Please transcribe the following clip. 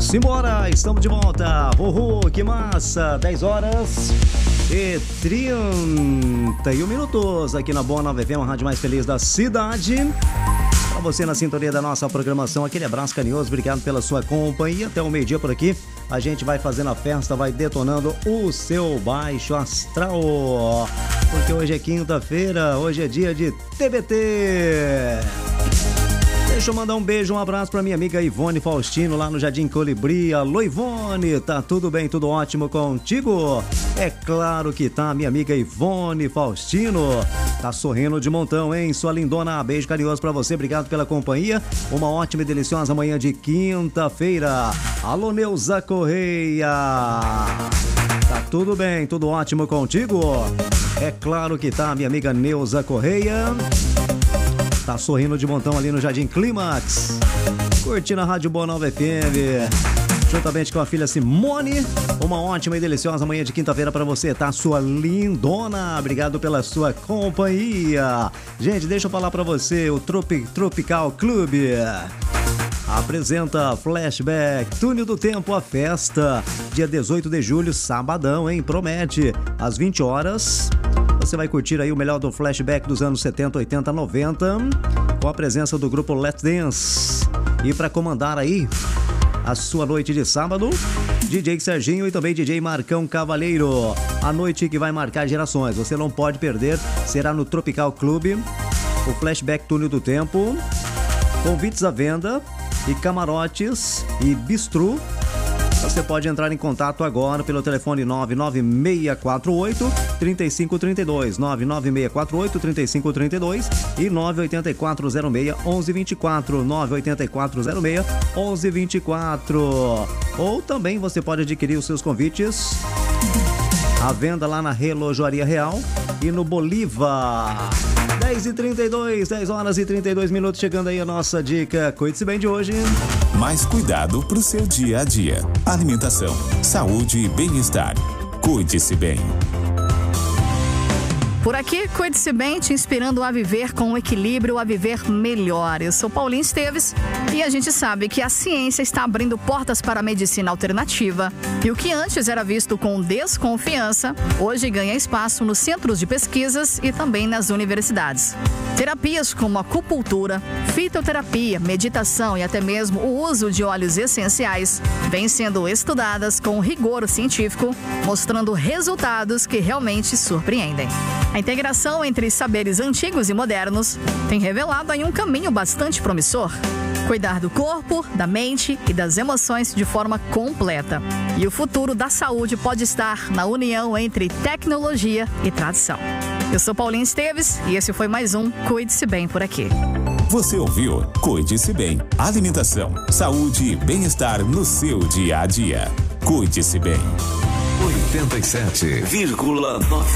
Simbora, estamos de volta. Que massa! 10 horas e 31 minutos aqui na Boa Nova FM, a rádio mais feliz da cidade. Para você na sintonia da nossa programação, aquele abraço carinhoso, obrigado pela sua companhia. Até o meio-dia por aqui, a gente vai fazendo a festa, vai detonando o seu baixo astral. Porque hoje é quinta-feira, hoje é dia de TBT. Deixa eu mandar um beijo, um abraço pra minha amiga Ivone Faustino, lá no Jardim Colibri. Alô, Ivone, tá tudo bem, tudo ótimo contigo? É claro que tá, minha amiga Ivone Faustino. Tá sorrindo de montão, hein, sua lindona? Beijo carinhoso pra você, obrigado pela companhia. Uma ótima e deliciosa manhã de quinta-feira. Alô, Neuza Correia. Tá tudo bem, tudo ótimo contigo? É claro que tá, minha amiga Neuza Correia. Tá sorrindo de montão ali no Jardim Clímax, curtindo a Rádio Boa Nova FM, juntamente com a filha Simone. Uma ótima e deliciosa manhã de quinta-feira pra você, tá? Sua lindona, obrigado pela sua companhia. Gente, deixa eu falar pra você, o Tropical Clube apresenta Flashback, Túnel do Tempo, a festa, dia 18 de julho, sabadão, hein? Promete, às 20 horas. Você vai curtir aí o melhor do flashback dos anos 70, 80, 90, com a presença do grupo Let's Dance. E para comandar aí a sua noite de sábado, DJ Serginho e também DJ Marcão Cavalheiro. A noite que vai marcar gerações, você não pode perder, será no Tropical Clube, o Flashback Túnel do Tempo, convites à venda e camarotes e bistrô. Você pode entrar em contato agora pelo telefone 99648-3532, 99648-3532 e 98406-1124, 98406-1124. Ou também você pode adquirir os seus convites à venda lá na Relojoaria Real e no Bolívar. 10h32, 10 horas e 32 minutos, chegando aí a nossa dica Cuide-se Bem de hoje. Mais cuidado pro seu dia a dia. Alimentação, saúde e bem-estar. Cuide-se bem. Por aqui, Cuide-se Bem, te inspirando a viver com equilíbrio, a viver melhor. Eu sou Paulinho Esteves e a gente sabe que a ciência está abrindo portas para a medicina alternativa. E o que antes era visto com desconfiança, hoje ganha espaço nos centros de pesquisas e também nas universidades. Terapias como acupuntura, fitoterapia, meditação e até mesmo o uso de óleos essenciais vêm sendo estudadas com rigor científico, mostrando resultados que realmente surpreendem. A integração entre saberes antigos e modernos tem revelado aí um caminho bastante promissor. Cuidar do corpo, da mente e das emoções de forma completa. E o futuro da saúde pode estar na união entre tecnologia e tradição. Eu sou Paulinho Esteves e esse foi mais um Cuide-se Bem por aqui. Você ouviu Cuide-se Bem. Alimentação, saúde e bem-estar no seu dia a dia. Cuide-se bem. 87,9